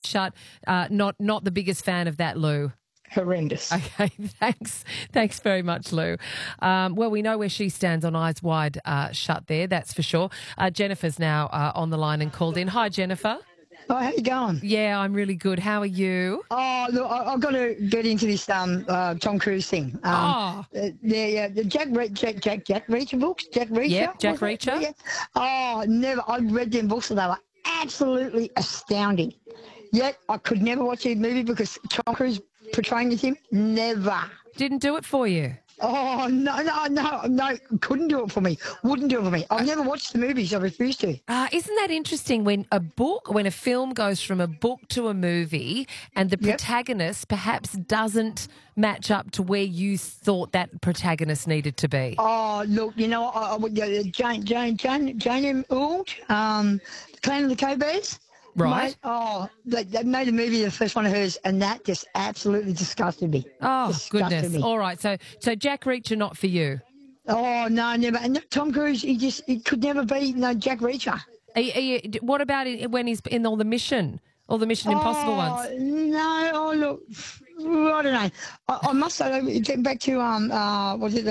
shut. Not the biggest fan of that, Lou. Horrendous. Okay, thanks very much, Lou. Well, we know where she stands on Eyes Wide Shut there, that's for sure. Jennifer's now on the line and called in. Hi, Jennifer. Oh, how you going? Yeah, I'm really good. How are you? Oh, look, I've got to get into this Tom Cruise thing. The Jack Reacher books. Jack Reacher. Yeah, Jack Reacher. Yeah. Oh, never. I read them books and they were absolutely astounding. Yet I could never watch a movie because Tom Cruise portraying him. Never. Didn't do it for you. Oh, no, couldn't do it for me. Wouldn't do it for me. I've never watched the movies. I refuse to. Isn't that interesting when a film goes from a book to a movie and the protagonist perhaps doesn't match up to where you thought that protagonist needed to be? Oh, look, you know, Jane Ould, Clan of the Cowbears. Right. They made a movie, the first one of hers, and that just absolutely disgusted me. Oh, disgusted goodness. Me. All right. So Jack Reacher, not for you. Oh, no, never. And Tom Cruise, he could never be Jack Reacher. What about when he's in all the Mission Impossible ones? No, look, I don't know. I must say, getting back to what was it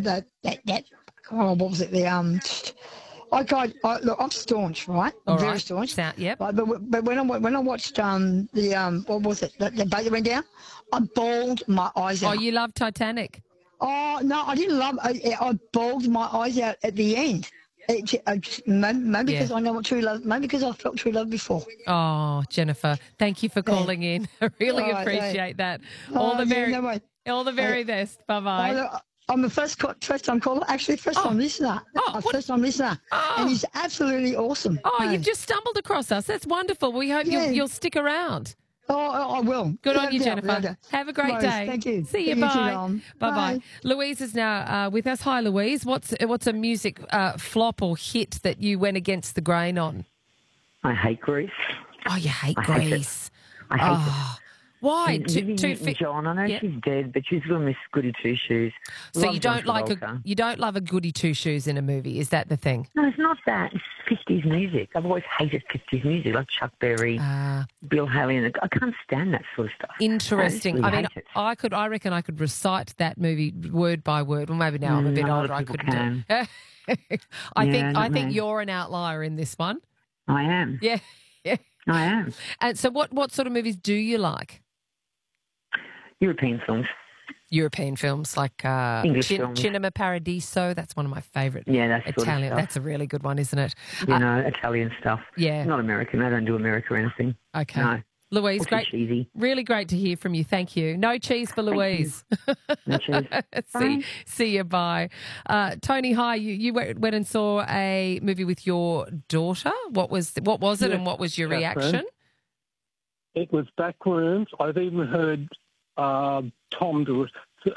what was it look, I'm staunch, right? All very right. staunch. Yep. But when I watched what was it? The boat that went down. I bawled my eyes out. Oh, you love Titanic. Oh no, I didn't love. I bawled my eyes out at the end. Maybe because I know what true love. Maybe because I felt true love before. Oh, Jennifer, thank you for calling in. I really appreciate that. All the very best. Bye bye. I'm the first time caller, actually first-time listener. First-time listener. And he's absolutely awesome. Oh, you've just stumbled across us. That's wonderful. We hope you'll stick around. Oh, I will. Good on you, Jennifer. Have a great day. Thank you. See you. Bye. Bye-bye. Louise is now with us. Hi, Louise. What's a music flop or hit that you went against the grain on? I hate Grease. Oh, you hate Grease. I hate it. Why? John, I know she's dead, but she's going to miss Goody Two Shoes. So you don't love a Goody Two Shoes in a movie? Is that the thing? No, it's not that. It's 50s music. I've always hated 50s music, like Chuck Berry, Bill Haley, and I can't stand that sort of stuff. Interesting. I reckon I could recite that movie word by word. Well, maybe now I'm a bit older. I couldn't. I think you're an outlier in this one. I am. Yeah. I am. And so, what sort of movies do you like? European films. European films like English films. Cinema Paradiso. That's one of my favourite. Yeah, that's Italian. That's a really good one, isn't it? Italian stuff. Yeah, not American. They don't do America or anything. Okay, no. Louise, great, cheesy. Really great to hear from you. Thank you. No cheese for Louise. No cheese. See you. Bye. Tony, hi. You went and saw a movie with your daughter. What was it, and what was your reaction? It was Backrooms. I've even heard Thomas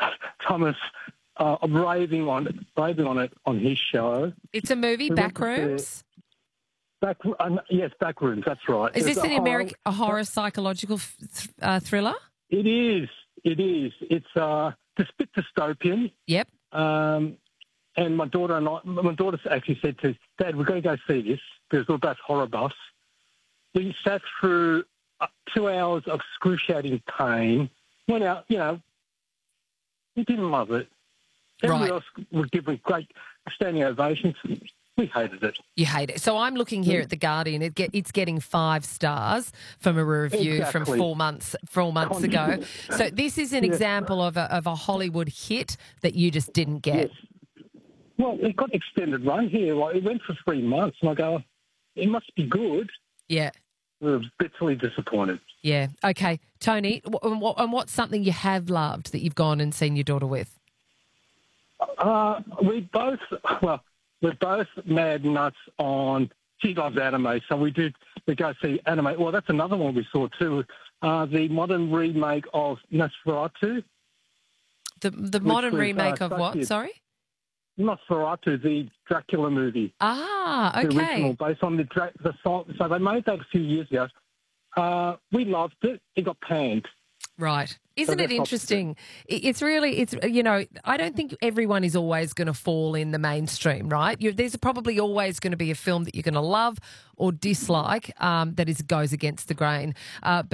raving on it on his show. It's a movie, Backrooms. Yes, Backrooms. That's right. Is this a horror psychological thriller? It is. It's a bit dystopian. Yep. And my daughter actually said to Dad, "We're going to go see this because we're both horror buffs." We sat through 2 hours of excruciating pain. Went out, we didn't love it. Everyone else would give me great standing ovations. We hated it. You hate it. So I'm looking here at The Guardian. It's getting 5 stars from a review from 4 months ago. So this is an example of a Hollywood hit that you just didn't get. Yes. Well, it got extended run here. It went for 3 months, and I go, it must be good. Yeah. We were bitterly disappointed. Yeah. Okay. Tony, and what's something you have loved that you've gone and seen your daughter with? We're both mad nuts on, she loves anime, so we go see anime. Well, that's another one we saw too, the modern remake of Nosferatu. The modern remake of what, sorry? Nosferatu, the Dracula movie. Ah, okay. The original, based on the song. So they made that a few years ago. We loved it. It got panned. Right. Isn't it interesting? It's I don't think everyone is always going to fall in the mainstream, right? There's probably always going to be a film that you're going to love or dislike that goes against the grain. But